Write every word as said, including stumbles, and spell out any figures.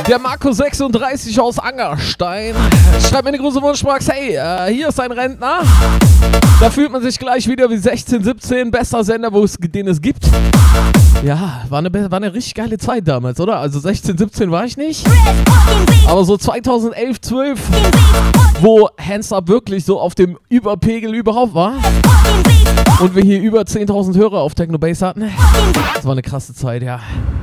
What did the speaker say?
Der Marco sechsunddreißig aus Angerstein schreibt mir eine große Wunschbox. Hey, äh, hier ist ein Rentner. Da fühlt man sich gleich wieder wie sechzehn, siebzehn. Bester Sender, wo es, den es gibt. Ja, war eine, war eine richtig geile Zeit damals, oder? Also sechzehn, siebzehn war ich nicht. Aber so zweitausendelf, zwölf, wo Hands Up wirklich so auf dem Überpegel überhaupt war. Und wir hier über zehntausend Hörer auf Techno Bass hatten. Das war eine krasse Zeit, ja.